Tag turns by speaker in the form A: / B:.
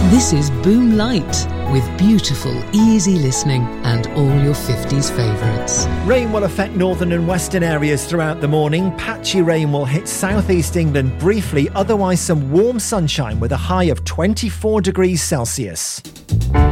A: This is Boom Light, with beautiful, easy listening and all your 50s favourites.
B: Rain will affect northern and western areas throughout the morning. Patchy rain will hit southeast England briefly, otherwise some warm sunshine with a high of 24 degrees Celsius.